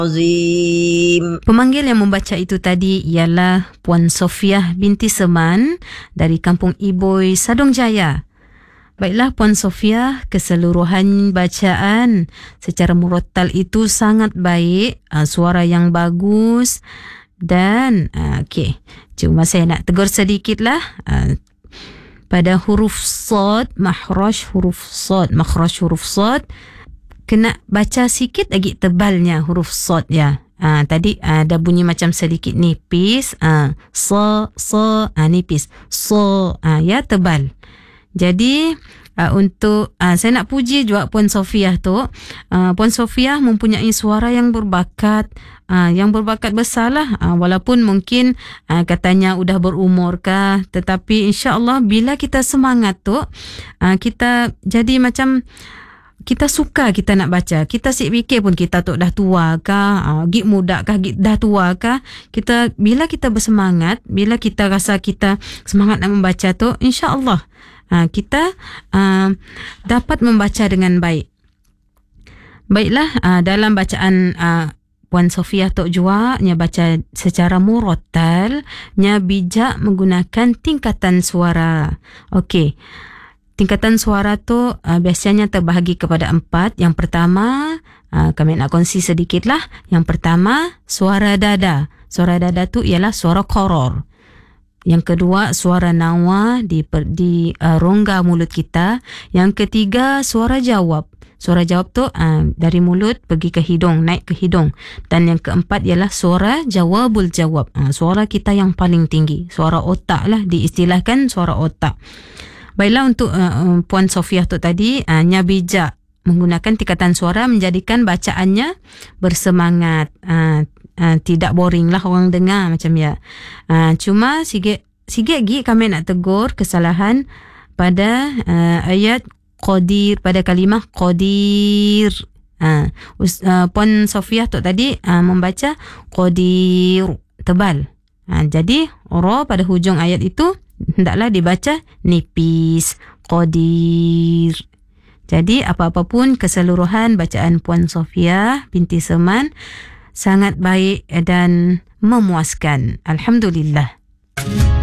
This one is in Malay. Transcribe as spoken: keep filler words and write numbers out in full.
Azim. Pemanggil yang membaca itu tadi ialah Puan Sofiah binti Seman dari Kampung Iboy, Sadong Jaya. Baiklah Puan Sofiah, keseluruhan bacaan secara murattal itu sangat baik, uh, suara yang bagus dan uh, okey. Cuma saya nak tegur sedikitlah uh, pada huruf sad, makhraj huruf sad, makhraj huruf sad kena baca sikit lagi tebalnya huruf sad ya. Ah, tadi ada bunyi macam sedikit nipis. Ah, sa sa ah, nipis. So ah, ya tebal. Jadi uh, untuk uh, saya nak puji juga Puan Sofiah tu. Uh, Puan Sofiah mempunyai suara yang berbakat, uh, yang berbakat besarlah. Uh, walaupun mungkin uh, katanya udah berumur kah, tetapi insya-Allah bila kita semangat tu, uh, kita jadi macam kita suka kita nak baca. Kita sik fikir pun kita tu dah tua kah, uh, gig muda kah, gig dah tua kah. Kita bila kita bersemangat, bila kita rasa kita semangat nak membaca tu, insya-Allah uh, kita uh, dapat membaca dengan baik. Baiklah, uh, dalam bacaan uh, Puan Sofiah Tok Jua nya baca secara murattal, nya bijak menggunakan tingkatan suara. Okey. Tingkatan suara tu uh, biasanya terbahagi kepada empat. Yang pertama, uh, kami nak kongsi sedikit lah. Yang pertama, suara dada. Suara dada tu ialah suara koror. Yang kedua, suara nawa di, di uh, rongga mulut kita. Yang ketiga, suara jawab. Suara jawab tu uh, dari mulut pergi ke hidung, naik ke hidung. Dan yang keempat ialah suara jawabul jawab. Uh, suara kita yang paling tinggi. Suara otak lah, diistilahkan suara otak. Baiklah, untuk uh, Puan Sofiah tu tadi, uh, nya bijak menggunakan tingkatan suara menjadikan bacaannya bersemangat. Uh, uh, tidak boring lah orang dengar macam ya. Uh, cuma sikit sikit lagi kami nak tegur kesalahan pada uh, ayat qadir, pada kalimah qadir. Uh, uh, Puan Sofiah tu tadi uh, membaca qadir tebal. Uh, jadi ra pada hujung ayat itu hendaklah dibaca nipis, qadir. Jadi apa-apa pun keseluruhan bacaan Puan Sofiah binti Seman sangat baik dan memuaskan. Alhamdulillah.